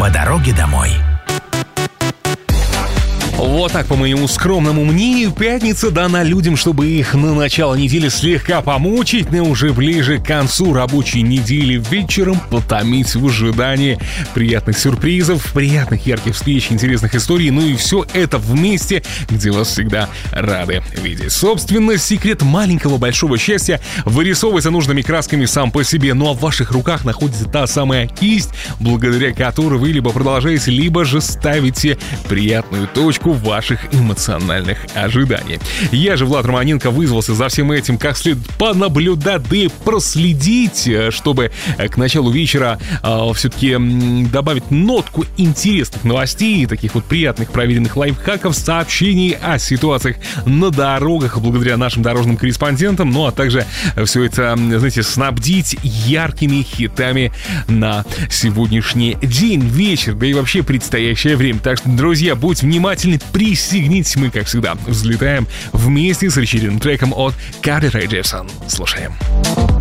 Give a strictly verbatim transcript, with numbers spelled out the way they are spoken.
по дороге домой. Вот так, по моему скромному мнению, пятница дана людям, чтобы их на начало недели слегка помучить, но уже ближе к концу рабочей недели вечером потомить в ожидании приятных сюрпризов, приятных ярких встреч, интересных историй, ну и все это вместе, где вас всегда рады видеть. Собственно, секрет маленького большого счастья вырисовывается нужными красками сам по себе, ну а в ваших руках находится та самая кисть, благодаря которой вы либо продолжаете, либо же ставите приятную точку в ваших эмоциональных ожиданиях. Я же, Влад Романенко, вызвался за всем этим как следует понаблюдать, да и проследить, чтобы к началу вечера э, все-таки добавить нотку интересных новостей, таких вот приятных проверенных лайфхаков, сообщений о ситуациях на дорогах благодаря нашим дорожным корреспондентам, ну а также все это, знаете, снабдить яркими хитами на сегодняшний день, вечер, да и вообще предстоящее время. Так что, друзья, будьте внимательны, пристегнитесь, мы, как всегда, взлетаем вместе с очередным треком от Carly Rae Jepsen. Слушаем.